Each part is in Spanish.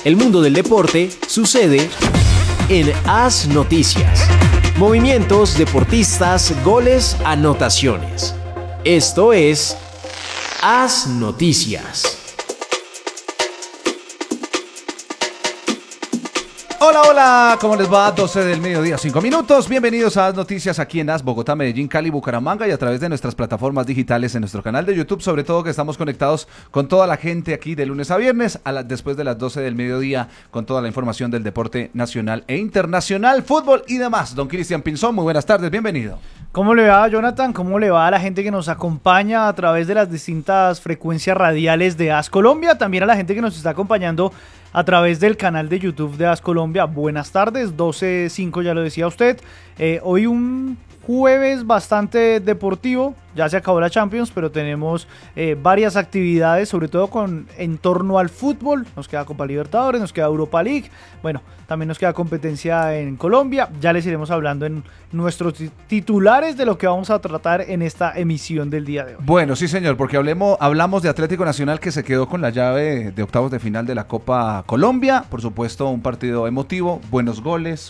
El mundo del deporte sucede en AS Noticias. Movimientos, deportistas, goles, anotaciones. Esto es AS Noticias. Hola, hola, ¿cómo les va? 12 del mediodía, 5 minutos. Bienvenidos a AS Noticias aquí en AS Bogotá, Medellín, Cali, Bucaramanga y a través de nuestras plataformas digitales en nuestro canal de YouTube. Sobre todo que estamos conectados con toda la gente aquí de lunes a viernes, después de las 12 del mediodía, con toda la información del deporte nacional e internacional, fútbol y demás. Don Cristian Pinzón, muy buenas tardes, bienvenido. ¿Cómo le va, Jonathan? ¿Cómo le va a la gente que nos acompaña a través de las distintas frecuencias radiales de AS Colombia? También a la gente que nos está acompañando a través del canal de YouTube de AS Colombia. Buenas tardes, 12:05 ya lo decía usted. Hoy un jueves bastante deportivo, ya se acabó la Champions, pero tenemos varias actividades, sobre todo en torno al fútbol. Nos queda Copa Libertadores, nos queda Europa League, bueno, también nos queda competencia en Colombia. Ya les iremos hablando en nuestros titulares de lo que vamos a tratar en esta emisión del día de hoy. Bueno, sí señor, porque hablamos de Atlético Nacional, que se quedó con la llave de octavos de final de la Copa Colombia. Por supuesto, un partido emotivo, buenos goles,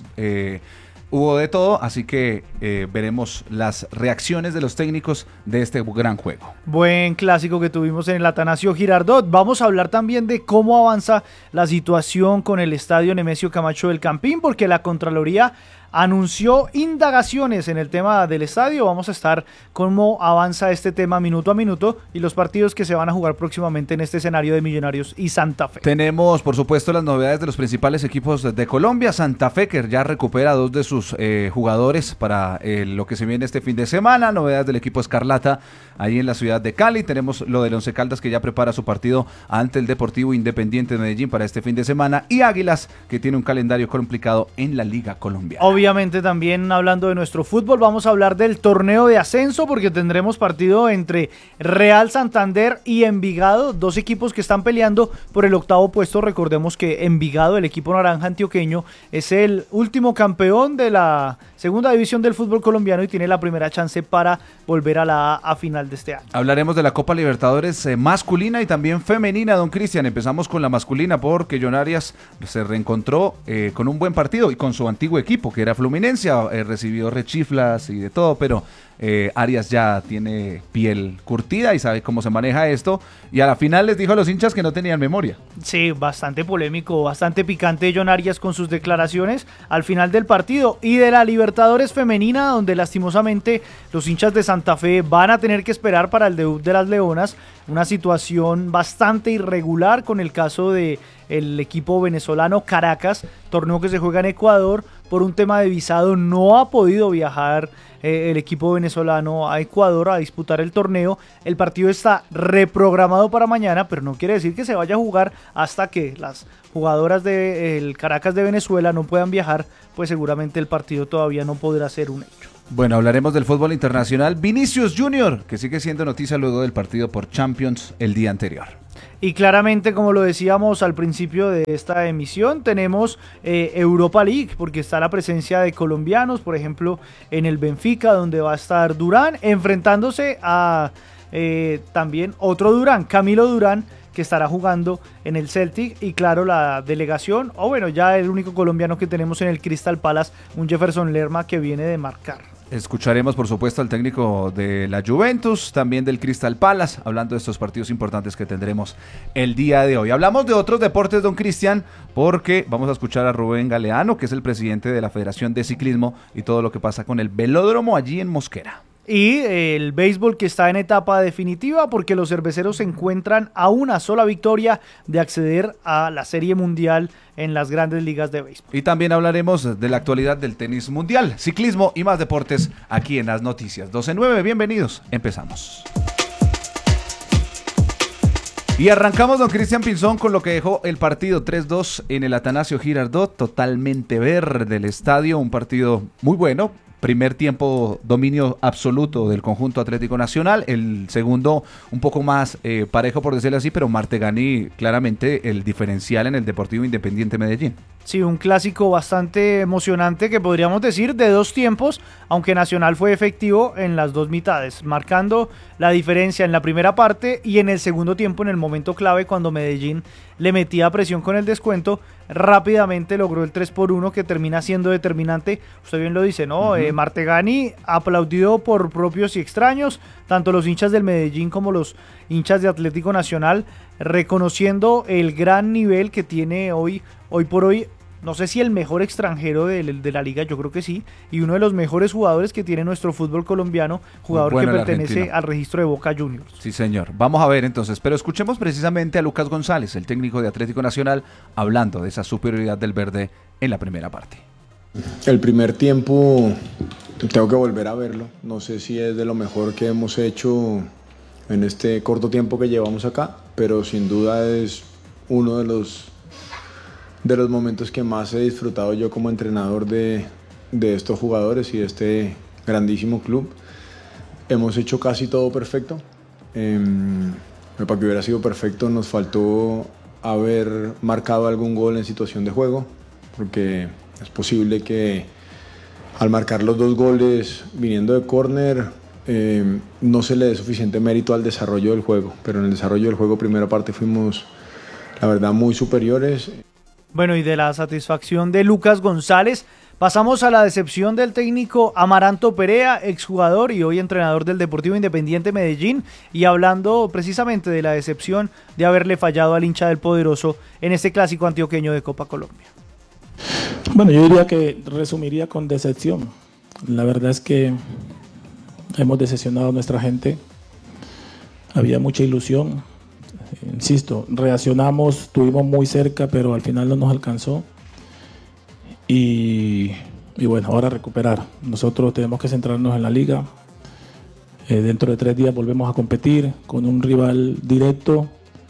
hubo de todo, así que veremos las reacciones de los técnicos de este gran juego. Buen clásico que tuvimos en el Atanasio Girardot. Vamos a hablar también de cómo avanza la situación con el estadio Nemesio Camacho del Campín, porque la Contraloría anunció indagaciones en el tema del estadio. Vamos a estar cómo avanza este tema minuto a minuto y los partidos que se van a jugar próximamente en este escenario de Millonarios y Santa Fe. Tenemos, por supuesto, las novedades de los principales equipos de Colombia. Santa Fe, que ya recupera a dos de sus jugadores para lo que se viene este fin de semana. Novedades del equipo Escarlata ahí en la ciudad de Cali. Tenemos lo del Once Caldas, que ya prepara su partido ante el Deportivo Independiente de Medellín para este fin de semana. Y Águilas, que tiene un calendario complicado en la Liga Colombiana. Obviamente también hablando de nuestro fútbol, vamos a hablar del torneo de ascenso, porque tendremos partido entre Real Santander y Envigado, dos equipos que están peleando por el octavo puesto. Recordemos que Envigado, el equipo naranja antioqueño, es el último campeón de la segunda división del fútbol colombiano y tiene la primera chance para volver a la A final de este año. Hablaremos de la Copa Libertadores masculina y también femenina, don Cristian. Empezamos con la masculina porque John Arias se reencontró con un buen partido y con su antiguo equipo, que era Fluminencia. Recibió rechiflas y de todo, pero Arias ya tiene piel curtida y sabe cómo se maneja esto, y a la final les dijo a los hinchas que no tenían memoria. Sí, bastante polémico, bastante picante John Arias con sus declaraciones al final del partido. Y de la Libertadores femenina, donde lastimosamente los hinchas de Santa Fe van a tener que esperar para el debut de las Leonas, una situación bastante irregular con el caso de el equipo venezolano Caracas, torneo que se juega en Ecuador. Por un tema de visado no ha podido viajar el equipo venezolano a Ecuador a disputar el torneo. El partido está reprogramado para mañana, pero no quiere decir que se vaya a jugar hasta que las jugadoras del Caracas de Venezuela no puedan viajar, pues seguramente el partido todavía no podrá ser un hecho. Bueno, hablaremos del fútbol internacional. Vinicius Junior, que sigue siendo noticia luego del partido por Champions el día anterior. Y claramente, como lo decíamos al principio de esta emisión, tenemos Europa League, porque está la presencia de colombianos, por ejemplo, en el Benfica, donde va a estar Durán, enfrentándose a también otro Durán, Camilo Durán, que estará jugando en el Celtic, y claro, la delegación, o bueno, ya el único colombiano que tenemos en el Crystal Palace, un Jefferson Lerma que viene de marcar. Escucharemos, por supuesto, al técnico de la Juventus, también del Crystal Palace, hablando de estos partidos importantes que tendremos el día de hoy. Hablamos de otros deportes, don Cristian, porque vamos a escuchar a Rubén Galeano, que es el presidente de la Federación de Ciclismo, y todo lo que pasa con el velódromo allí en Mosquera. Y el béisbol, que está en etapa definitiva, porque los cerveceros se encuentran a una sola victoria de acceder a la Serie Mundial en las grandes ligas de béisbol. Y también hablaremos de la actualidad del tenis mundial, ciclismo y más deportes aquí en las noticias. 12:09, bienvenidos, empezamos. Y arrancamos, don Cristian Pinzón, con lo que dejó el partido 3-2 en el Atanasio Girardot, totalmente verde el estadio, un partido muy bueno. Primer tiempo, dominio absoluto del conjunto Atlético Nacional. El segundo, un poco más parejo, por decirlo así, pero Martegani claramente el diferencial en el Deportivo Independiente Medellín. Sí, un clásico bastante emocionante que podríamos decir de dos tiempos, aunque Nacional fue efectivo en las dos mitades, marcando la diferencia en la primera parte y en el segundo tiempo, en el momento clave, cuando Medellín le metía presión con el descuento, rápidamente logró el 3-1 que termina siendo determinante. Usted bien lo dice, ¿no? Martegani aplaudido por propios y extraños, tanto los hinchas del Medellín como los hinchas de Atlético Nacional, reconociendo el gran nivel que tiene hoy por hoy. No sé si el mejor extranjero de la liga, yo creo que sí, y uno de los mejores jugadores que tiene nuestro fútbol colombiano, jugador bueno que pertenece al registro de Boca Juniors. Sí, señor. Vamos a ver entonces, pero escuchemos precisamente a Lucas González, el técnico de Atlético Nacional, hablando de esa superioridad del verde en la primera parte. El primer tiempo, tengo que volver a verlo, no sé si es de lo mejor que hemos hecho en este corto tiempo que llevamos acá, pero sin duda es uno de los momentos que más he disfrutado yo como entrenador de estos jugadores y de este grandísimo club. Hemos hecho casi todo perfecto. Para que hubiera sido perfecto nos faltó haber marcado algún gol en situación de juego, porque es posible que al marcar los dos goles viniendo de córner no se le dé suficiente mérito al desarrollo del juego, pero en el desarrollo del juego primera parte fuimos, la verdad, muy superiores. Bueno, y de la satisfacción de Lucas González, pasamos a la decepción del técnico Amaranto Perea, exjugador y hoy entrenador del Deportivo Independiente Medellín, y hablando precisamente de la decepción de haberle fallado al hincha del Poderoso en este clásico antioqueño de Copa Colombia. Bueno, yo diría que resumiría con decepción. La verdad es que hemos decepcionado a nuestra gente, había mucha ilusión. Insisto, reaccionamos, estuvimos muy cerca, pero al final no nos alcanzó. Y bueno, ahora recuperar. Nosotros tenemos que centrarnos en la liga. Dentro de 3 días volvemos a competir con un rival directo.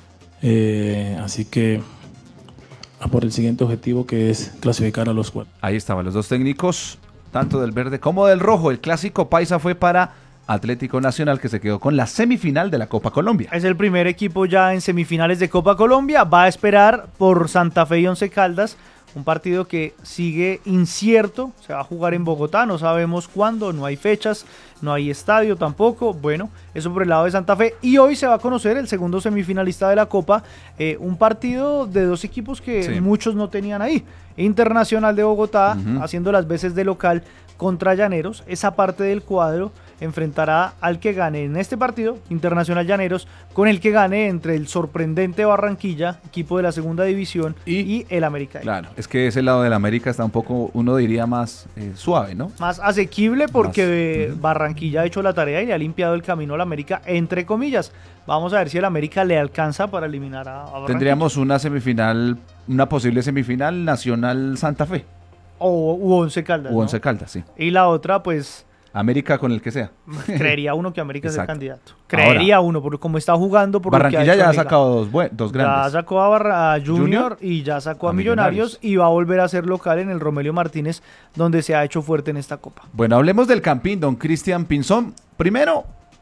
Así que a por el siguiente objetivo, que es clasificar a los 4. Ahí estaban los dos técnicos, tanto del verde como del rojo. El clásico paisa fue para Atlético Nacional, que se quedó con la semifinal de la Copa Colombia. Es el primer equipo ya en semifinales de Copa Colombia. Va a esperar por Santa Fe y Once Caldas, un partido que sigue incierto. Se va a jugar en Bogotá, no sabemos cuándo, no hay fechas, no hay estadio tampoco. Bueno, eso por el lado de Santa Fe. Y hoy se va a conocer el segundo semifinalista de la Copa, un partido de dos equipos que muchos no tenían ahí. Internacional de Bogotá, haciendo las veces de local contra Llaneros. Esa parte del cuadro enfrentará al que gane en este partido, Internacional Llaneros, con el que gane entre el sorprendente Barranquilla, equipo de la segunda división, y el América. Claro, es que ese lado del América está un poco, uno diría, más suave, ¿no? Más asequible, porque Barranquilla ha hecho la tarea y le ha limpiado el camino al América, entre comillas. Vamos a ver si el América le alcanza para eliminar a Barranquilla. Tendríamos una semifinal, una posible semifinal Nacional Santa Fe. U Once Caldas, U Once Caldas, sí. Y la otra, pues... América con el que sea. Creería uno que América es el candidato. Creería uno, por cómo está jugando. Por Barranquilla lo que ya ha sacado dos grandes. Ya sacó a Junior y ya sacó a Millonarios, y va a volver a ser local en el Romelio Martínez, donde se ha hecho fuerte en esta Copa. Bueno, hablemos del Campín, don Cristian Pinzón. Primero,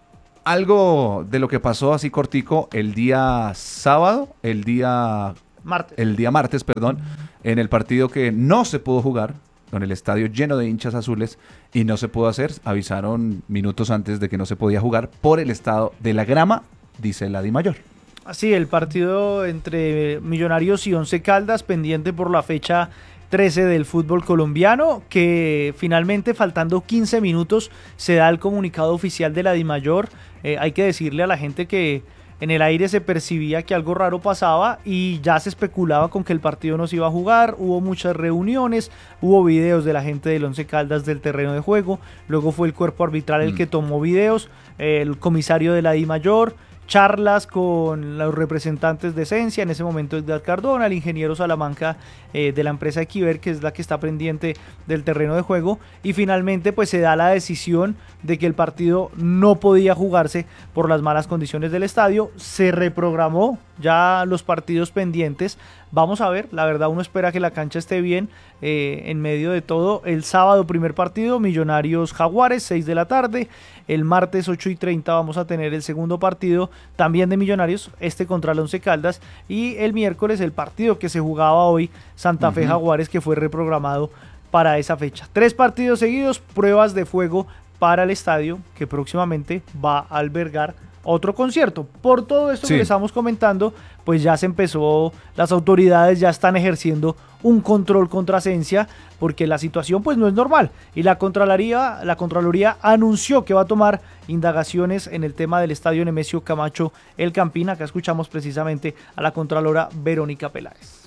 algo de lo que pasó así cortico el día sábado, el día martes, en el partido que no se pudo jugar, con el estadio lleno de hinchas azules, y no se pudo hacer. Avisaron minutos antes de que no se podía jugar por el estado de la grama, dice la DIMAYOR. Así, el partido entre Millonarios y Once Caldas, pendiente por la fecha 13 del fútbol colombiano, que finalmente, faltando 15 minutos, se da el comunicado oficial de la DIMAYOR. Hay que decirle a la gente que en el aire se percibía que algo raro pasaba y ya se especulaba con que el partido no se iba a jugar. Hubo muchas reuniones, hubo videos de la gente del Once Caldas del terreno de juego, luego fue el cuerpo arbitral el que tomó videos, el comisario de la DIMAYOR, charlas con los representantes de Esencia, en ese momento Edgar Cardona, el ingeniero Salamanca de la empresa Equiver, que es la que está pendiente del terreno de juego, y finalmente pues se da la decisión de que el partido no podía jugarse por las malas condiciones del estadio. Se reprogramó ya los partidos pendientes. Vamos a ver, la verdad uno espera que la cancha esté bien en medio de todo. El sábado, primer partido, Millonarios Jaguares, 6 de la tarde. El martes 8:30 vamos a tener el segundo partido también de Millonarios, contra el Once Caldas, y el miércoles el partido que se jugaba hoy, Santa Fe Jaguares, que fue reprogramado para esa fecha. 3 partidos seguidos, pruebas de fuego para el estadio, que próximamente va a albergar otro concierto. Por todo esto que le estamos comentando, pues ya se empezó, las autoridades ya están ejerciendo un control contra Ascensia, porque la situación pues no es normal, y la Contraloría anunció que va a tomar indagaciones en el tema del estadio Nemesio Camacho El Campín. Acá escuchamos precisamente a la Contralora Verónica Peláez.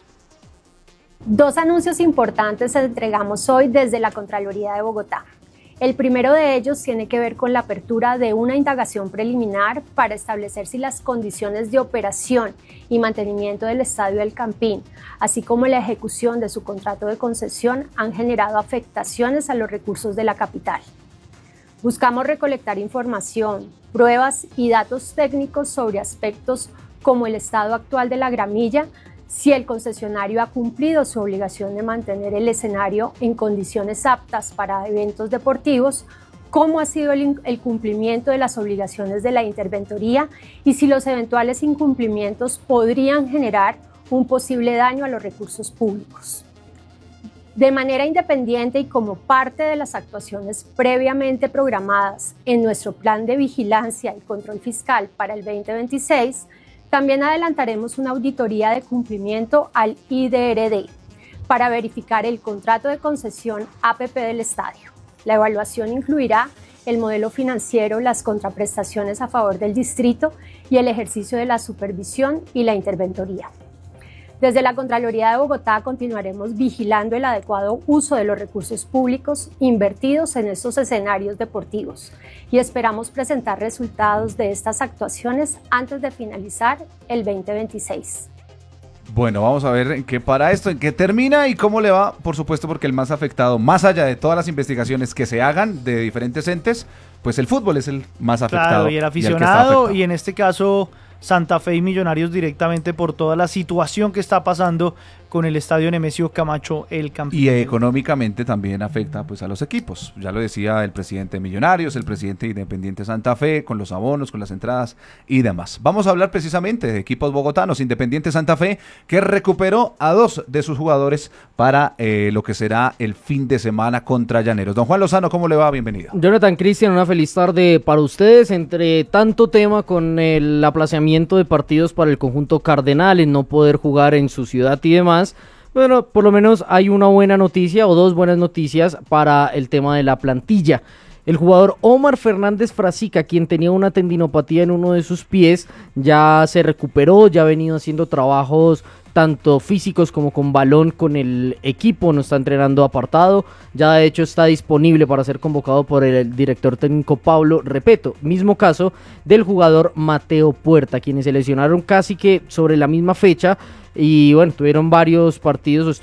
2 anuncios importantes entregamos hoy desde la Contraloría de Bogotá. El primero de ellos tiene que ver con la apertura de una indagación preliminar para establecer si las condiciones de operación y mantenimiento del Estadio El Campín, así como la ejecución de su contrato de concesión, han generado afectaciones a los recursos de la capital. Buscamos recolectar información, pruebas y datos técnicos sobre aspectos como el estado actual de la gramilla, si el concesionario ha cumplido su obligación de mantener el escenario en condiciones aptas para eventos deportivos, cómo ha sido el cumplimiento de las obligaciones de la interventoría y si los eventuales incumplimientos podrían generar un posible daño a los recursos públicos. De manera independiente y como parte de las actuaciones previamente programadas en nuestro plan de vigilancia y control fiscal para el 2026, también adelantaremos una auditoría de cumplimiento al IDRD para verificar el contrato de concesión APP del estadio. La evaluación incluirá el modelo financiero, las contraprestaciones a favor del distrito y el ejercicio de la supervisión y la interventoría. Desde la Contraloría de Bogotá continuaremos vigilando el adecuado uso de los recursos públicos invertidos en estos escenarios deportivos y esperamos presentar resultados de estas actuaciones antes de finalizar el 2026. Bueno, vamos a ver en qué para esto, en qué termina y cómo le va, por supuesto, porque el más afectado, más allá de todas las investigaciones que se hagan de diferentes entes, pues el fútbol es el más afectado. Claro, y el aficionado, y en este caso Santa Fe y Millonarios directamente por toda la situación que está pasando con el estadio Nemesio Camacho El Campín. Y económicamente también afecta pues a los equipos. Ya lo decía el presidente de Millonarios, el presidente de Independiente Santa Fe, con los abonos, con las entradas y demás. Vamos a hablar precisamente de equipos bogotanos. Independiente Santa Fe, que recuperó a 2 de sus jugadores para lo que será el fin de semana contra Llaneros. Don Juan Lozano, ¿cómo le va? Bienvenido. Jonathan, Cristian, una feliz tarde para ustedes. Entre tanto tema con el aplazamiento de partidos para el conjunto cardenal, en no poder jugar en su ciudad y demás, bueno, por lo menos hay una buena noticia o 2 buenas noticias para el tema de la plantilla. El jugador Omar Fernández Frasica, quien tenía una tendinopatía en uno de sus pies, ya se recuperó, ya ha venido haciendo trabajos tanto físicos como con balón con el equipo, no está entrenando apartado, ya de hecho está disponible para ser convocado por el director técnico Pablo Repeto. Mismo caso del jugador Mateo Puerta, quienes se lesionaron casi que sobre la misma fecha, y bueno, estuvieron varios partidos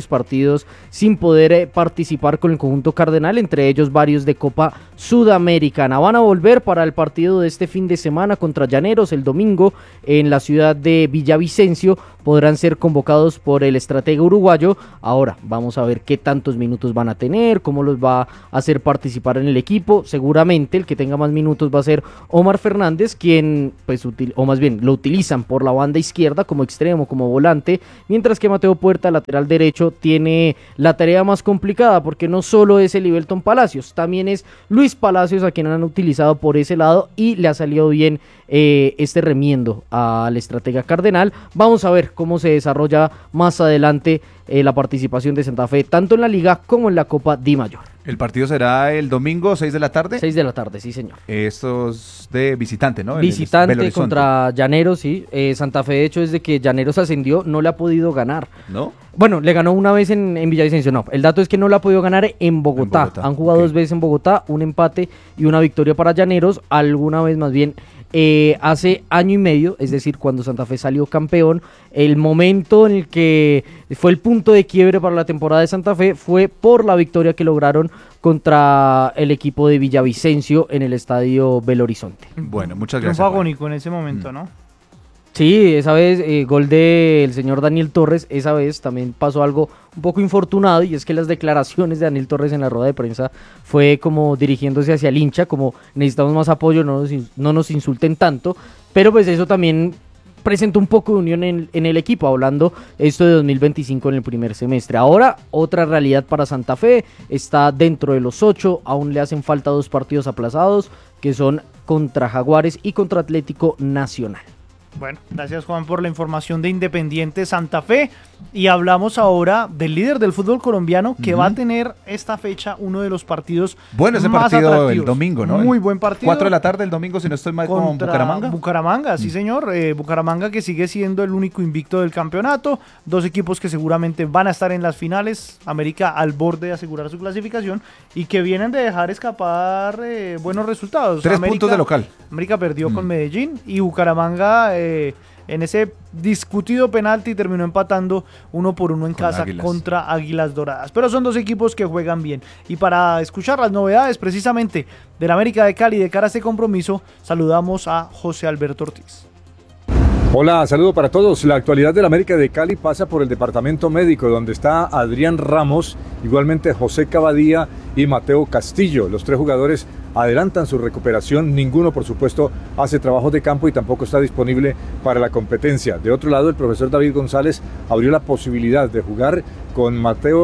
sin poder participar con el conjunto cardenal, entre ellos varios de Copa Sudamericana. Van a volver para el partido de este fin de semana contra Llaneros el domingo en la ciudad de Villavicencio. Podrán ser convocados por el estratega uruguayo. Ahora vamos a ver qué tantos minutos van a tener, cómo los va a hacer participar en el equipo. Seguramente el que tenga más minutos va a ser Omar Fernández, quien o más bien lo utilizan por la banda izquierda como extremo, como volante, mientras que Mateo Puerta, lateral derecho, tiene la tarea más complicada, porque no solo es el Ibelton Palacios, también es Luis Palacios, a quien han utilizado por ese lado y le ha salido bien este remiendo al estratega cardenal. Vamos a ver cómo se desarrolla más adelante la participación de Santa Fe, tanto en la Liga como en la Copa Di Mayor. El partido será el domingo, 6 de la tarde. 6 de la tarde, sí señor. Estos de visitante, ¿no? Visitante contra Llaneros, sí. Santa Fe, de hecho, desde que Llaneros ascendió, no le ha podido ganar. ¿No? Bueno, le ganó una vez en Villavicencio, no. El dato es que no le ha podido ganar en Bogotá. Han jugado 2 veces en Bogotá, un empate y una victoria para Llaneros. Alguna vez más bien hace año y medio, es decir, cuando Santa Fe salió campeón, el momento en el que fue el punto de quiebre para la temporada de Santa Fe fue por la victoria que lograron contra el equipo de Villavicencio en el estadio Belo Horizonte. Bueno, muchas gracias. Triunfo agónico en ese momento, ¿no? Sí, esa vez gol del señor Daniel Torres, esa vez también pasó algo un poco infortunado y es que las declaraciones de Daniel Torres en la rueda de prensa fue como dirigiéndose hacia el hincha, como necesitamos más apoyo, no nos insulten tanto, pero pues eso también presentó un poco de unión en el equipo, hablando esto de 2025 en el primer semestre. Ahora, otra realidad para Santa Fe, está dentro de los 8, aún le hacen falta 2 partidos aplazados, que son contra Jaguares y contra Atlético Nacional. Bueno, gracias Juan por la información de Independiente Santa Fe y hablamos ahora del líder del fútbol colombiano que va a tener esta fecha uno de los partidos bueno, ese más partido atractivos. el domingo, ¿no? Muy buen partido. 4 de la tarde el domingo, si no estoy mal, con Bucaramanga. Bucaramanga, sí señor, Bucaramanga que sigue siendo el único invicto del campeonato, 2 equipos que seguramente van a estar en las finales, América al borde de asegurar su clasificación y que vienen de dejar escapar buenos resultados. 3 puntos de local. América perdió con Medellín y Bucaramanga en ese discutido penalti terminó empatando 1-1 en casa Águilas. contra Águilas Doradas. Pero son 2 equipos que juegan bien. Y para escuchar las novedades precisamente del América de Cali de cara a este compromiso, saludamos a José Alberto Ortiz. Hola, saludo para todos. La actualidad del América de Cali pasa por el departamento médico, donde está Adrián Ramos, igualmente José Cavadía y Mateo Castillo. Los 3 jugadores adelantan su recuperación, ninguno por supuesto hace trabajo de campo y tampoco está disponible para la competencia. De otro lado, el profesor David González abrió la posibilidad de jugar con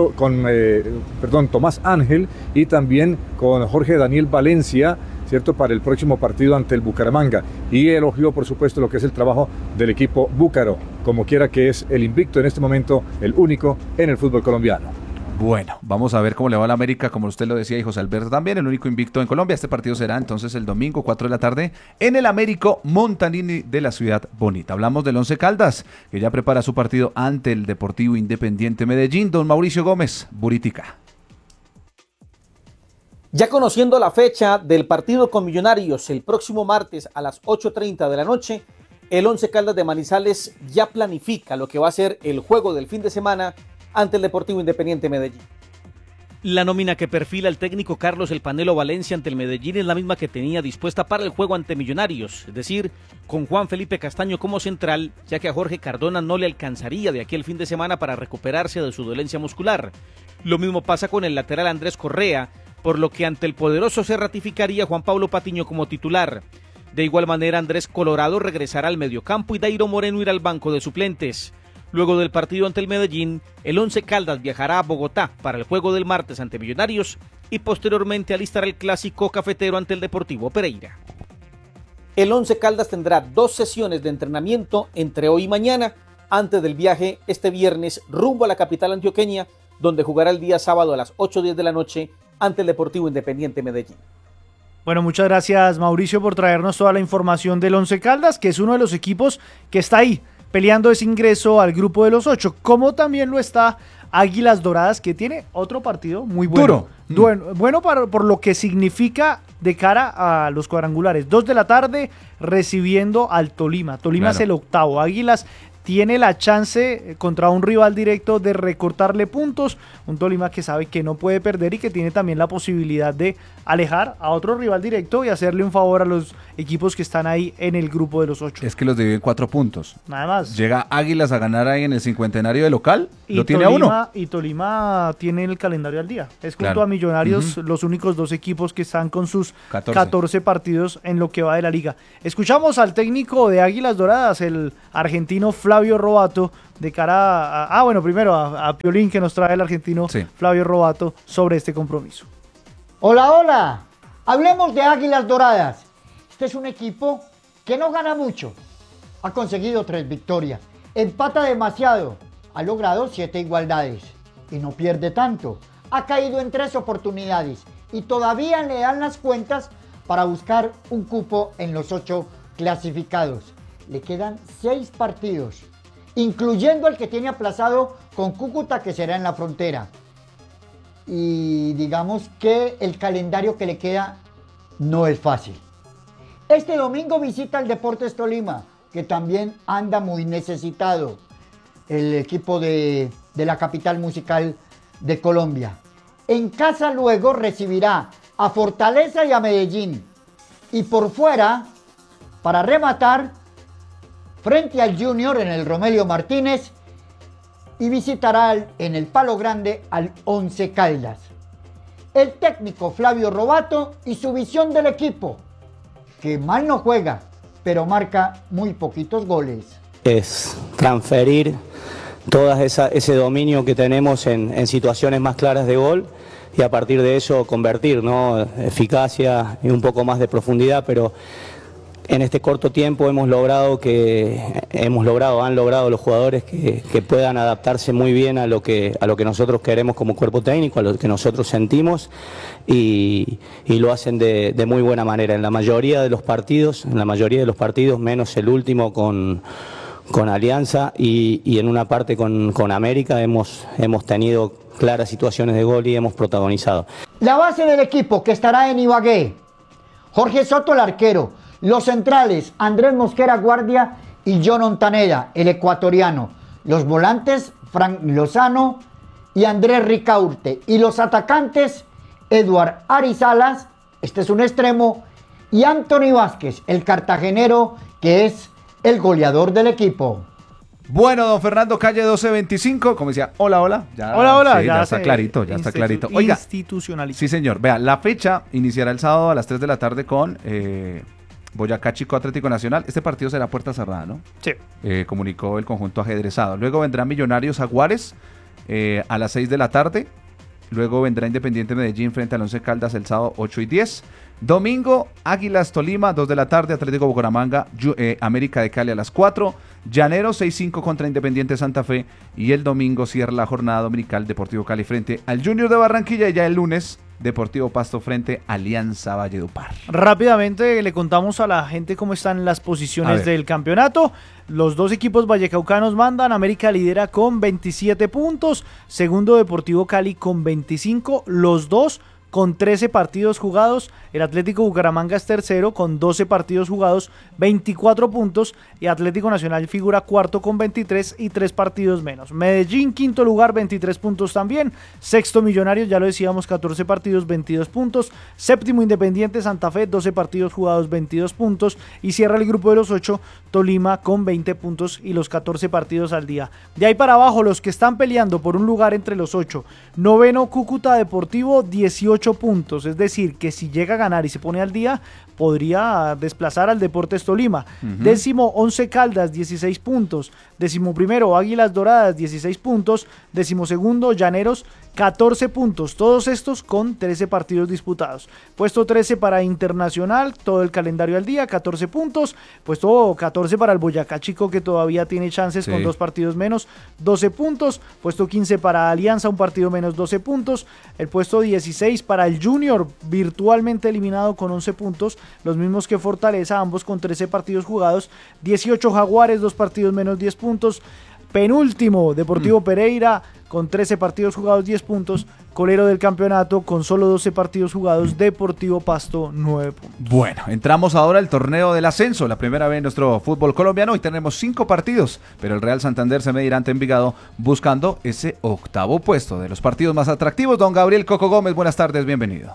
Tomás Ángel y también con Jorge Daniel Valencia, ¿cierto?, para el próximo partido ante el Bucaramanga, y elogió por supuesto lo que es el trabajo del equipo búcaro, como quiera que es el invicto en este momento, el único en el fútbol colombiano. Bueno, vamos a ver cómo le va a la América, como usted lo decía, y José Alberto también, el único invicto en Colombia. Este partido será entonces el domingo, 4 de la tarde, en el Américo Montanini de la Ciudad Bonita. Hablamos del Once Caldas, que ya prepara su partido ante el Deportivo Independiente Medellín. Don Mauricio Gómez, Buritica. Ya conociendo la fecha del partido con Millonarios el próximo martes a las 8:30 de la noche, el Once Caldas de Manizales ya planifica lo que va a ser el juego del fin de semana ante el Deportivo Independiente Medellín. La nómina que perfila el técnico Carlos El Panelo Valencia ante el Medellín es la misma que tenía dispuesta para el juego ante Millonarios, es decir, con Juan Felipe Castaño como central, ya que a Jorge Cardona no le alcanzaría de aquí el fin de semana para recuperarse de su dolencia muscular. Lo mismo pasa con el lateral Andrés Correa, por lo que ante el poderoso se ratificaría Juan Pablo Patiño como titular. De igual manera, Andrés Colorado regresará al mediocampo y Dairo Moreno irá al banco de suplentes. Luego del partido ante el Medellín, el Once Caldas viajará a Bogotá para el juego del martes ante Millonarios y posteriormente alistará el clásico cafetero ante el Deportivo Pereira. El Once Caldas tendrá 2 sesiones de entrenamiento entre hoy y mañana, antes del viaje este viernes rumbo a la capital antioqueña, donde jugará el día sábado a las 8:10 de la noche ante el Deportivo Independiente Medellín. Bueno, muchas gracias Mauricio por traernos toda la información del Once Caldas, que es uno de los equipos que está ahí peleando ese ingreso al grupo de los 8, como también lo está Águilas Doradas, que tiene otro partido muy bueno. Bueno por lo que significa de cara a los cuadrangulares. 2 de la tarde recibiendo al Tolima. Tolima es el octavo. Águilas tiene la chance contra un rival directo de recortarle puntos, un Tolima que sabe que no puede perder y que tiene también la posibilidad de alejar a otro rival directo y hacerle un favor a los equipos que están ahí en el grupo de los 8. Es que los divide en 4 puntos. Nada más. Llega Águilas a ganar ahí en el cincuentenario de local, y lo tiene a 1. Y Tolima tiene el calendario al día. Es junto a Millonarios los únicos 2 equipos que están con sus 14 partidos en lo que va de la liga. Escuchamos al técnico de Águilas Doradas, el argentino Flavio Robato, de cara primero a Piolín, que nos trae el argentino Flavio Robato sobre este compromiso. Hola, hablemos de Águilas Doradas. Este es un equipo que no gana mucho, ha conseguido 3 victorias, empata demasiado, ha logrado 7 igualdades y no pierde tanto, ha caído en 3 oportunidades y todavía le dan las cuentas para buscar un cupo en los 8 clasificados. Le quedan 6 partidos, incluyendo el que tiene aplazado con Cúcuta, que será en la frontera. Y digamos que el calendario que le queda no es fácil. Este domingo visita el Deportes Tolima, que también anda muy necesitado, el equipo de la capital musical de Colombia. En casa luego recibirá a Fortaleza y a Medellín. Y por fuera, para rematar, frente al Junior en el Romelio Martínez y visitará en el Palo Grande al Once Caldas. El técnico Flavio Robato y su visión del equipo, que mal no juega, pero marca muy poquitos goles. Es transferir todo ese dominio que tenemos en situaciones más claras de gol y a partir de eso convertir, ¿no? Eficacia y un poco más de profundidad, pero en este corto tiempo han logrado los jugadores que puedan adaptarse muy bien a lo que nosotros queremos como cuerpo técnico, a lo que nosotros sentimos y lo hacen de muy buena manera. En la mayoría de los partidos, menos el último con Alianza y en una parte con América hemos tenido claras situaciones de gol y hemos protagonizado. La base del equipo que estará en Ibagué: Jorge Soto, el arquero. Los centrales: Andrés Mosquera Guardia y John Ontaneda, el ecuatoriano. Los volantes: Frank Lozano y Andrés Ricaurte. Y los atacantes: Eduard Arizalas, este es un extremo, y Anthony Vázquez, el cartagenero, que es el goleador del equipo. Bueno, don Fernando Calle 1225, como decía, hola. Ya, hola, sí, ya está clarito, ya está clarito. Oiga, institucionalizado. Sí, señor. Vea, la fecha iniciará el sábado a las 3 de la tarde con Boyacá Chico Atlético Nacional. Este partido será puerta cerrada, ¿no? Sí. Comunicó el conjunto ajedrezado. Luego vendrán Millonarios Jaguares a las 6 de la tarde. Luego vendrá Independiente Medellín frente al Once Caldas el sábado 8 y 10. Domingo, Águilas Tolima, 2 de la tarde, Atlético Bucaramanga, América de Cali a las 4, Llaneros 6-5 contra Independiente Santa Fe y el domingo cierra la jornada dominical Deportivo Cali frente al Junior de Barranquilla y ya el lunes Deportivo Pasto frente a Alianza Valledupar. Rápidamente le contamos a la gente cómo están las posiciones del campeonato. Los dos equipos vallecaucanos mandan. América lidera con 27 puntos, segundo Deportivo Cali con 25, los dos con 13 partidos jugados. El Atlético Bucaramanga es tercero con 12 partidos jugados, 24 puntos, y Atlético Nacional figura cuarto con 23 y 3 partidos menos. Medellín quinto lugar, 23 puntos también. Sexto Millonarios, ya lo decíamos, 14 partidos, 22 puntos. Séptimo Independiente Santa Fe, 12 partidos jugados, 22 puntos, y cierra el grupo de los 8 Tolima con 20 puntos y los 14 partidos al día. De ahí para abajo, los que están peleando por un lugar entre los 8. Noveno Cúcuta Deportivo, 18 puntos, es decir, que si llega a ganar y se pone al día, podría desplazar al Deportes Tolima. Décimo, Once Caldas, 16 puntos. Décimo primero, Águilas Doradas, 16 puntos. Décimo segundo, Llaneros, 14 puntos. Todos estos con 13 partidos disputados. Puesto 13 para Internacional, todo el calendario al día, 14 puntos. Puesto 14 para el Boyacá Chico, que todavía tiene chances con 2 partidos menos, 12 puntos. Puesto 15 para Alianza, un partido menos, 12 puntos. El puesto 16 para el Junior, virtualmente eliminado con 11 puntos. Los mismos que Fortaleza, ambos con 13 partidos jugados. 18 Jaguares, 2 partidos menos, 10 puntos. Penúltimo, Deportivo Pereira, con 13 partidos jugados, 10 puntos. Colero del campeonato, con solo 12 partidos jugados, Deportivo Pasto, 9 puntos. Bueno, entramos ahora al torneo del ascenso, la primera vez en nuestro fútbol colombiano. Hoy tenemos 5 partidos, pero el Real Santander se medirá ante Envigado buscando ese octavo puesto de los partidos más atractivos. Don Gabriel Coco Gómez, buenas tardes, bienvenido.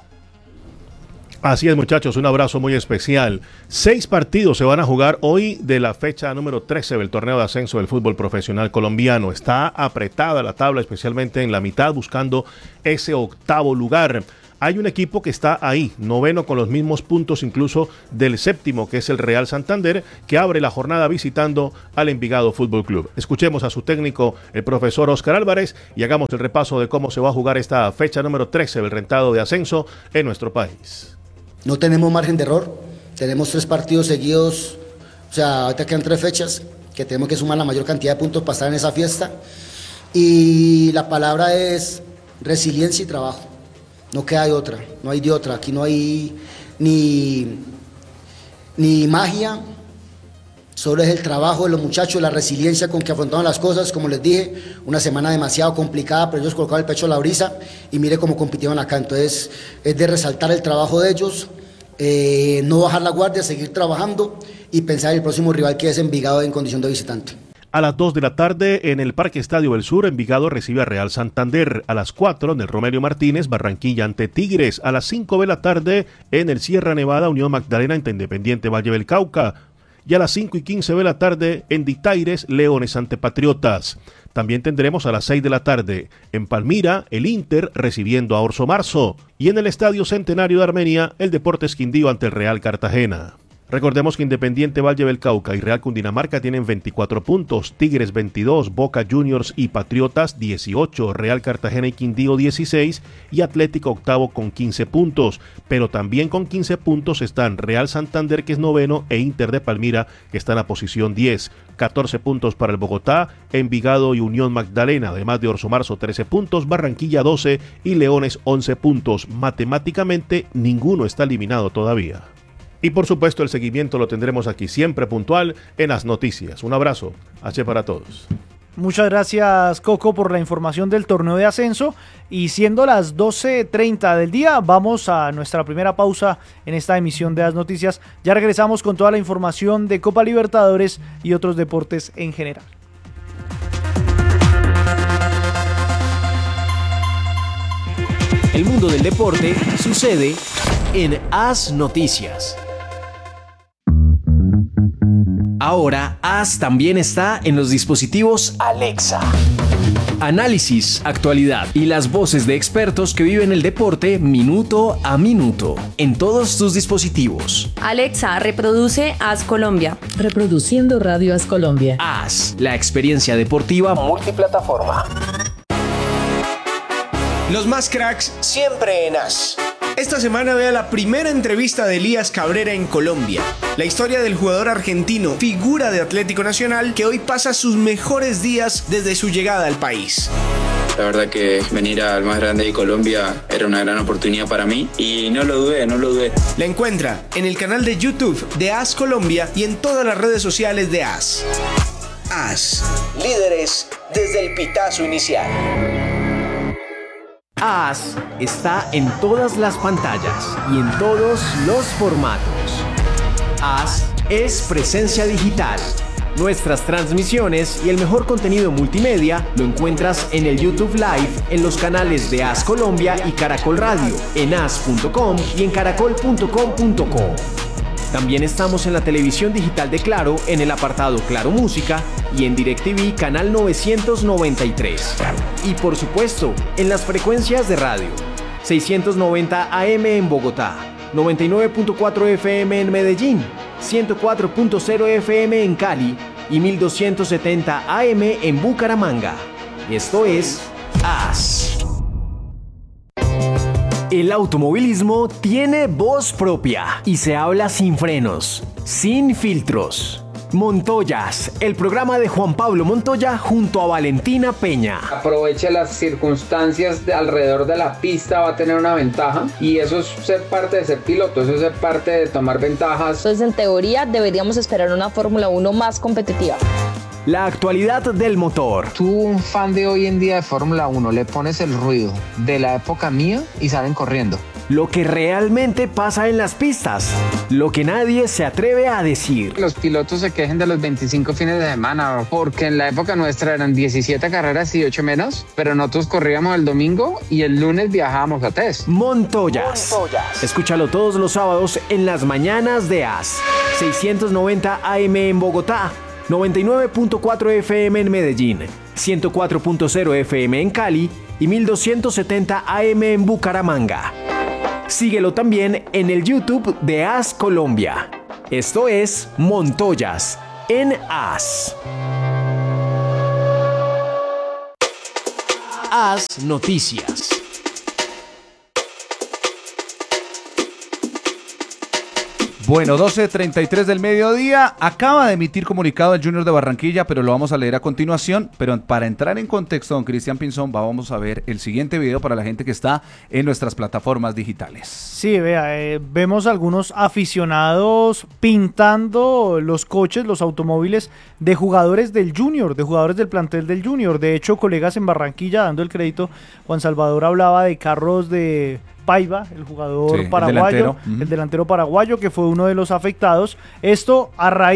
Así es, muchachos, un abrazo muy especial. 6 partidos se van a jugar hoy de la fecha número 13 del torneo de ascenso del fútbol profesional colombiano. Está apretada la tabla, especialmente en la mitad, buscando ese octavo lugar. Hay un equipo que está ahí, noveno, con los mismos puntos incluso del séptimo, que es el Real Santander, que abre la jornada visitando al Envigado Fútbol Club. Escuchemos a su técnico, el profesor Oscar Álvarez, y hagamos el repaso de cómo se va a jugar esta fecha número 13 del rentado de ascenso en nuestro país. No tenemos margen de error, tenemos 3 partidos seguidos, o sea, ahorita quedan 3 fechas, que tenemos que sumar la mayor cantidad de puntos para estar en esa fiesta, y la palabra es resiliencia y trabajo, no queda de otra, no hay de otra, aquí no hay ni magia, solo es el trabajo de los muchachos, la resiliencia con que afrontaron las cosas. Como les dije, una semana demasiado complicada, pero ellos colocaron el pecho a la brisa y mire cómo compitieron acá. Entonces es de resaltar el trabajo de ellos, no bajar la guardia, seguir trabajando y pensar en el próximo rival, que es Envigado, en condición de visitante. A las 2 de la tarde en el Parque Estadio del Sur, Envigado recibe a Real Santander. A las 4 en el Romelio Martínez, Barranquilla ante Tigres. A las 5 de la tarde en el Sierra Nevada, Unión Magdalena ante Independiente Valle del Cauca. y a las 5:15 de la tarde en Ditaires, Leones ante Patriotas. También tendremos a las 6 de la tarde en Palmira, el Inter recibiendo a Orso Marzo, y en el Estadio Centenario de Armenia, el Deportes Quindío ante el Real Cartagena. Recordemos que Independiente Valle del Cauca y Real Cundinamarca tienen 24 puntos, Tigres 22, Boca Juniors y Patriotas 18, Real Cartagena y Quindío 16 y Atlético octavo con 15 puntos, pero también con 15 puntos están Real Santander, que es noveno, e Inter de Palmira, que está en la posición 10. 14 puntos para el Bogotá, Envigado y Unión Magdalena, además de Orso Marzo 13 puntos, Barranquilla 12 y Leones 11 puntos. Matemáticamente ninguno está eliminado todavía. Y por supuesto el seguimiento lo tendremos aquí siempre puntual en las noticias. Un abrazo, H para todos. Muchas gracias, Coco, por la información del torneo de ascenso. Y siendo las 12:30 del día, vamos a nuestra primera pausa en esta emisión de las noticias. Ya regresamos con toda la información de Copa Libertadores y otros deportes en general. El mundo del deporte sucede en AS Noticias. Ahora, AS también está en los dispositivos Alexa. Análisis, actualidad y las voces de expertos que viven el deporte minuto a minuto en todos tus dispositivos. Alexa, reproduce AS Colombia. Reproduciendo Radio AS Colombia. AS, la experiencia deportiva multiplataforma. Los más cracks siempre en AS. Esta semana vea la primera entrevista de Elías Cabrera en Colombia. La historia del jugador argentino, figura de Atlético Nacional, que hoy pasa sus mejores días desde su llegada al país. La verdad que venir al más grande de Colombia era una gran oportunidad para mí y no lo dudé. La encuentra en el canal de YouTube de AS Colombia y en todas las redes sociales de AS. AS, líderes desde el pitazo inicial. AS está en todas las pantallas y en todos los formatos. AS es presencia digital. Nuestras transmisiones y el mejor contenido multimedia lo encuentras en el YouTube Live, en los canales de AS Colombia y Caracol Radio, en as.com y en caracol.com.co. También estamos en la televisión digital de Claro, en el apartado Claro Música y en DirecTV canal 993. Y por supuesto, en las frecuencias de radio, 690 AM en Bogotá, 99.4 FM en Medellín, 104.0 FM en Cali y 1270 AM en Bucaramanga. Esto es AS. El automovilismo tiene voz propia y se habla sin frenos, sin filtros. Montoyas, el programa de Juan Pablo Montoya junto a Valentina Peña. Aproveche las circunstancias alrededor de la pista, va a tener una ventaja y eso es ser parte de ser piloto, eso es ser parte de tomar ventajas. Entonces, en teoría, deberíamos esperar una Fórmula 1 más competitiva. La actualidad del motor. Tú, un fan de hoy en día de Fórmula 1, le pones el ruido de la época mía y salen corriendo. Lo que realmente pasa en las pistas, lo que nadie se atreve a decir. Los pilotos se quejen de los 25 fines de semana, porque en la época nuestra eran 17 carreras y 8 menos, pero nosotros corríamos el domingo y el lunes viajábamos a test. Montoyas. Escúchalo todos los sábados en las mañanas de AS. 690 AM en Bogotá, 99.4 FM en Medellín, 104.0 FM en Cali y 1270 AM en Bucaramanga. Síguelo también en el YouTube de AS Colombia. Esto es Montoyas en AS. AS Noticias. Bueno, 12:33 del mediodía, acaba de emitir comunicado el Junior de Barranquilla, pero lo vamos a leer a continuación. Pero para entrar en contexto, don Cristian Pinzón, vamos a ver el siguiente video para la gente que está en nuestras plataformas digitales. Sí, vea, vemos algunos aficionados pintando los coches, los automóviles de jugadores del Junior, de jugadores del plantel del Junior. De hecho, colegas en Barranquilla, dando el crédito, Juan Salvador hablaba de carros de Paiva, el jugador paraguayo, el delantero paraguayo, que fue uno de los afectados. Esto a raíz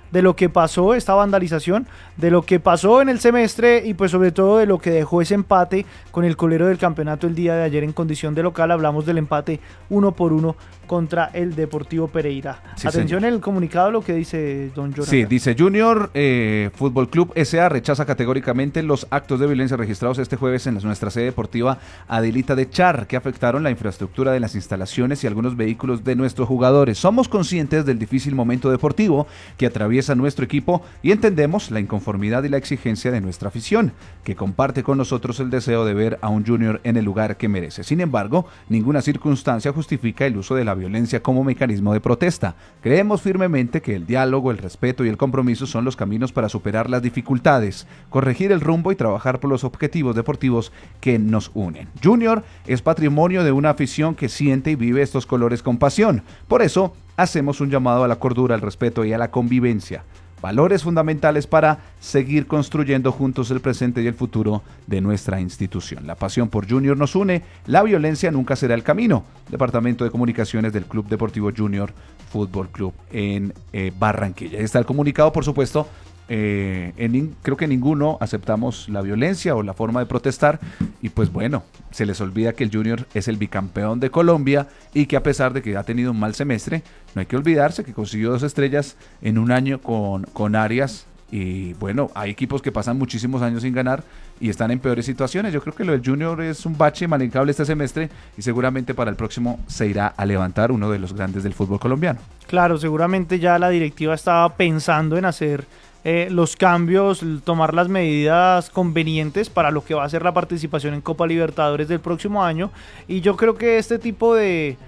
de lo que pasó, esta vandalización, de lo que pasó en el semestre y pues sobre todo de lo que dejó ese empate con el colero del campeonato el día de ayer en condición de local. Hablamos del empate 1-1 contra el Deportivo Pereira. Sí, Atención en el comunicado lo que dice don Jonathan. Sí, dice Junior Fútbol Club S.A. rechaza categóricamente los actos de violencia registrados este jueves en nuestra sede deportiva Adelita de Char, que afectaron la infraestructura de las instalaciones y algunos vehículos de nuestros jugadores. Somos conscientes del difícil momento deportivo que atraviesa nuestro equipo y entendemos la inconformidad y la exigencia de nuestra afición, que comparte con nosotros el deseo de ver a un Junior en el lugar que merece. Sin embargo, ninguna circunstancia justifica el uso de la violencia como mecanismo de protesta. Creemos firmemente que el diálogo, el respeto y el compromiso son los caminos para superar las dificultades, corregir el rumbo y trabajar por los objetivos deportivos que nos unen. Junior es patrimonio de una afición que siente y vive estos colores con pasión. Por eso, hacemos un llamado a la cordura, al respeto y a la convivencia. Valores fundamentales para seguir construyendo juntos el presente y el futuro de nuestra institución. La pasión por Junior nos une, la violencia nunca será el camino. Departamento de Comunicaciones del Club Deportivo Junior Fútbol Club en Barranquilla. Ahí está el comunicado, por supuesto. Creo que ninguno aceptamos la violencia o la forma de protestar y pues bueno, se les olvida que el Junior es el bicampeón de Colombia y que a pesar de que ha tenido un mal semestre, no hay que olvidarse que consiguió 2 estrellas en un año con Arias y bueno, hay equipos que pasan muchísimos años sin ganar y están en peores situaciones. Yo creo que lo del Junior es un bache manejable este semestre y seguramente para el próximo se irá a levantar uno de los grandes del fútbol colombiano. Claro, seguramente ya la directiva estaba pensando en hacer los cambios, tomar las medidas convenientes para lo que va a ser la participación en Copa Libertadores del próximo año y yo creo que este tipo de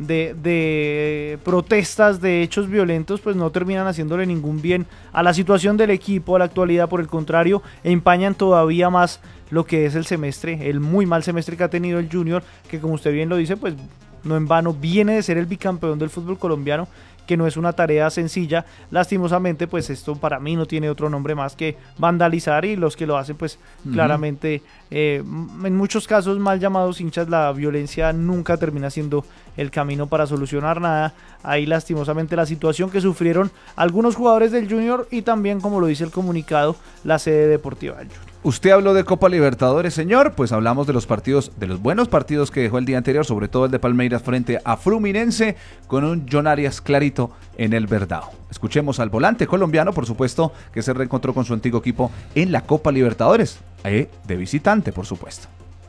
protestas, de hechos violentos pues no terminan haciéndole ningún bien a la situación del equipo, a la actualidad. Por el contrario, empañan todavía más lo que es el semestre, el muy mal semestre que ha tenido el Junior, que como usted bien lo dice, pues no en vano viene de ser el bicampeón del fútbol colombiano, que no es una tarea sencilla. Lastimosamente pues esto para mí no tiene otro nombre más que vandalizar y los que lo hacen pues claramente en muchos casos mal llamados hinchas. La violencia nunca termina siendo el camino para solucionar nada. Ahí lastimosamente la situación que sufrieron algunos jugadores del Junior y también, como lo dice el comunicado, la sede deportiva del Junior. Usted habló de Copa Libertadores, señor, pues hablamos de los partidos, de los buenos partidos que dejó el día anterior, sobre todo el de Palmeiras frente a Fluminense, con un John Arias clarito en el Verdao. Escuchemos al volante colombiano, por supuesto, que se reencontró con su antiguo equipo en la Copa Libertadores, de visitante, por supuesto.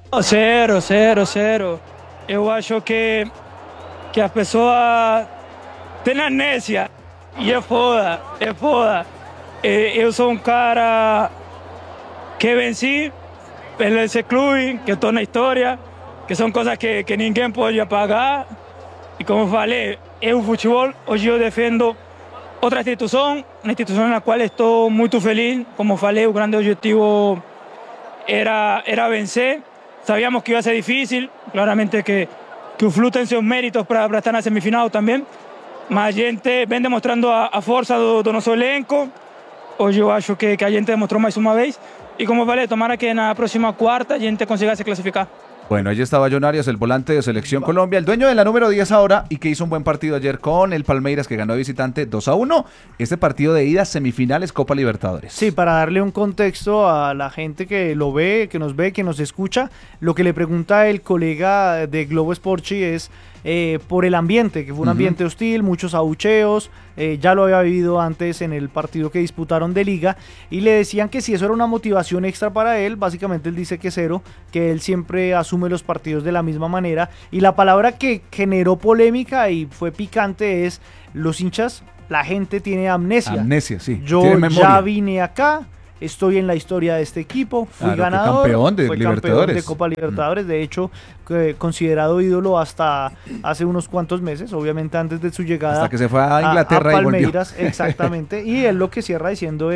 0. Eu acho que as pessoas têm amnésia e é foda. Eu sou um cara que venci esse clube, que estou na história, que são coisas que ninguém pode apagar. E como falei, o futebol, hoje eu defendo outra instituição, uma instituição na qual estou muito feliz. Como falei, o grande objetivo era vencer. Sabíamos que iba a ser difícil, claramente que o Flu tem seus méritos para estar na semifinal também, mas a gente vem demonstrando a força do nosso elenco. Hoje eu acho que a gente demostrou mais uma vez. Y como vale, tomara que en la próxima cuarta a gente consiga se clasificar. Bueno, allí estaba John Arias, el volante de Selección Colombia, el dueño de la número 10 ahora y que hizo un buen partido ayer con el Palmeiras, que ganó de visitante 2-1. Este partido de ida, semifinales Copa Libertadores. Sí, para darle un contexto a la gente que lo ve, que nos escucha, lo que le pregunta el colega de Globo Esporte es por el ambiente, que fue un ambiente hostil, muchos abucheos, ya lo había vivido antes en el partido que disputaron de liga, y le decían que si eso era una motivación extra para él. Básicamente él dice que 0, que él siempre asume los partidos de la misma manera, y la palabra que generó polémica y fue picante es: los hinchas, la gente tiene amnesia. Amnesia, sí. Yo ya vine acá, estoy en la historia de este equipo, fui ganador, campeón de Libertadores, campeón de Copa Libertadores, de hecho considerado ídolo hasta hace unos cuantos meses, obviamente antes de su llegada hasta que se fue a Inglaterra a Palmeiras, exactamente. Y él lo que cierra diciendo es: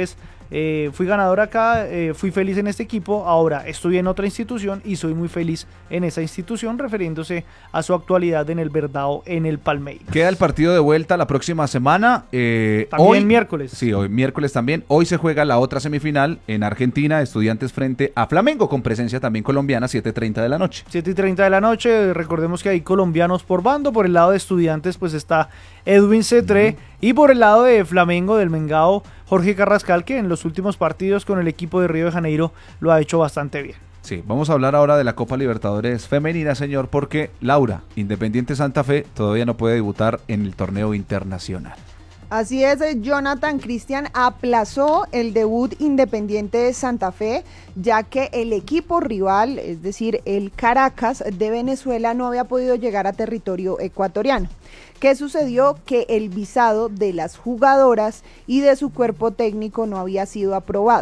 Fui ganador acá, fui feliz en este equipo, ahora estoy en otra institución y soy muy feliz en esa institución, refiriéndose a su actualidad en el Verdao, en el Palmeiras. Queda el partido de vuelta la próxima semana. También hoy, miércoles. Sí, hoy miércoles también. Hoy se juega la otra semifinal en Argentina, Estudiantes frente a Flamengo, con presencia también colombiana, 7:30 de la noche. 7:30 de la noche, recordemos que hay colombianos por bando, por el lado de Estudiantes pues está Edwin Cetré, y por el lado de Flamengo, del Mengao, Jorge Carrascal, que en los últimos partidos con el equipo de Río de Janeiro lo ha hecho bastante bien. Sí, vamos a hablar ahora de la Copa Libertadores femenina, señor, porque Laura, Independiente Santa Fe, todavía no puede debutar en el torneo internacional. Así es, Jonathan Cristian aplazó el debut Independiente de Santa Fe, ya que el equipo rival, es decir, el Caracas de Venezuela, no había podido llegar a territorio ecuatoriano. ¿Qué sucedió? Que el visado de las jugadoras y de su cuerpo técnico no había sido aprobado.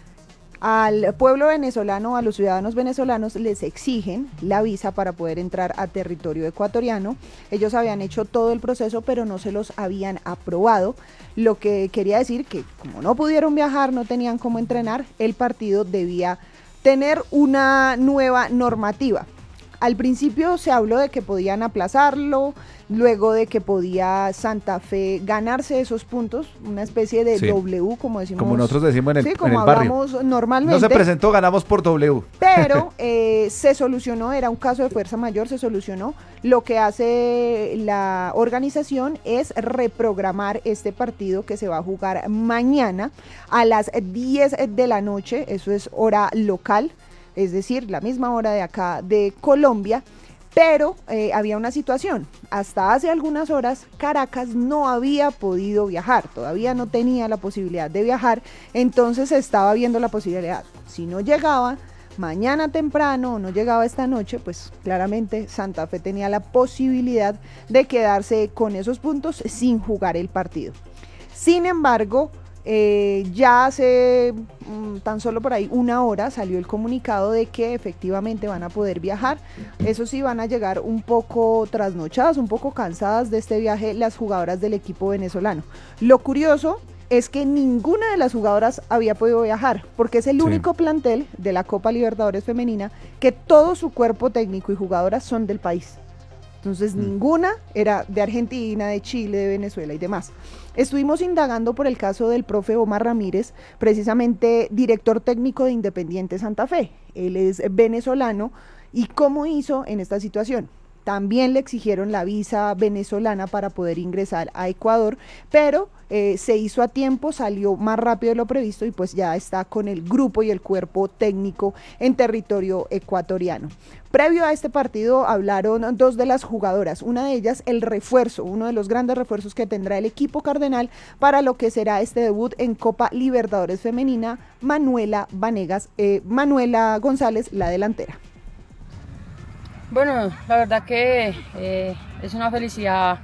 Al pueblo venezolano, a los ciudadanos venezolanos les exigen la visa para poder entrar a territorio ecuatoriano. Ellos habían hecho todo el proceso, pero no se los habían aprobado, lo que quería decir que como no pudieron viajar, no tenían cómo entrenar, el partido debía tener una nueva normativa. Al principio se habló de que podían aplazarlo, luego de que podía Santa Fe ganarse esos puntos, una especie de W, como decimos. Como nosotros decimos en el, como en el barrio. hablamos normalmente. No se presentó, ganamos por W. Pero se solucionó, era un caso de fuerza mayor, se solucionó. Lo que hace la organización es reprogramar este partido que se va a jugar mañana a las 10 de la noche, eso es hora local, es decir, la misma hora de acá de Colombia, pero había una situación. Hasta hace algunas horas Caracas no había podido viajar, todavía no tenía la posibilidad de viajar, entonces se estaba viendo la posibilidad. Si no llegaba mañana temprano o no llegaba esta noche, pues claramente Santa Fe tenía la posibilidad de quedarse con esos puntos sin jugar el partido. Sin embargo, ya hace tan solo por ahí una hora salió el comunicado de que efectivamente van a poder viajar. Eso sí, van a llegar un poco trasnochadas, un poco cansadas de este viaje las jugadoras del equipo venezolano. Lo curioso es que ninguna de las jugadoras había podido viajar, porque es el único plantel de la Copa Libertadores Femenina que todo su cuerpo técnico y jugadoras son del país. Entonces ninguna era de Argentina, de Chile, de Venezuela y demás. Estuvimos indagando por el caso del profe Omar Ramírez, precisamente director técnico de Independiente Santa Fe. Él es venezolano y ¿cómo hizo en esta situación? También le exigieron la visa venezolana para poder ingresar a Ecuador, pero se hizo a tiempo, salió más rápido de lo previsto y pues ya está con el grupo y el cuerpo técnico en territorio ecuatoriano. Previo a este partido hablaron dos de las jugadoras, una de ellas el refuerzo, uno de los grandes refuerzos que tendrá el equipo cardenal para lo que será este debut en Copa Libertadores Femenina, Manuela González, la delantera. Bueno, la verdad que es una felicidad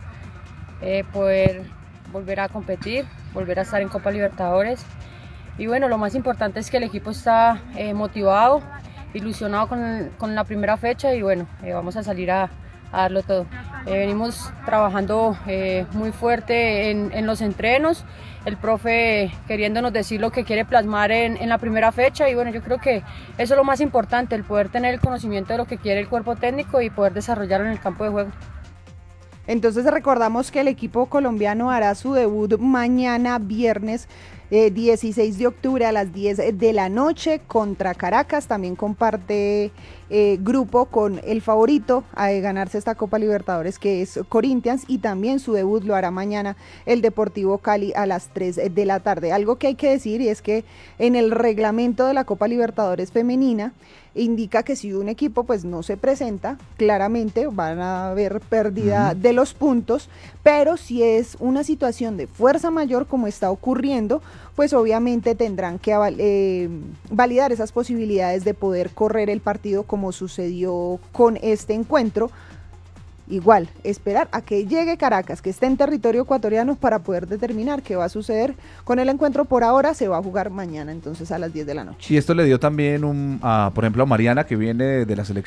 poder volver a competir, volver a estar en Copa Libertadores. Y bueno, lo más importante es que el equipo está motivado, ilusionado con la primera fecha y bueno, vamos a salir a darlo todo. Venimos trabajando muy fuerte en los entrenos, el profe queriéndonos decir lo que quiere plasmar en la primera fecha y bueno, yo creo que eso es lo más importante, el poder tener el conocimiento de lo que quiere el cuerpo técnico y poder desarrollarlo en el campo de juego. Entonces recordamos que el equipo colombiano hará su debut mañana viernes 16 de octubre a las 10 de la noche contra Caracas. También comparte grupo con el favorito a ganarse esta Copa Libertadores, que es Corinthians, y también su debut lo hará mañana el Deportivo Cali a las 3 de la tarde. Algo que hay que decir y es que en el reglamento de la Copa Libertadores femenina indica que si un equipo pues no se presenta, claramente van a haber pérdida de los puntos, pero si es una situación de fuerza mayor como está ocurriendo, pues obviamente tendrán que validar esas posibilidades de poder correr el partido como sucedió con este encuentro. Igual, esperar a que llegue Caracas, que esté en territorio ecuatoriano, para poder determinar qué va a suceder con el encuentro. Por ahora se va a jugar mañana, entonces a las 10 de la noche. Y esto le dio también por ejemplo, a Mariana, que viene de la selección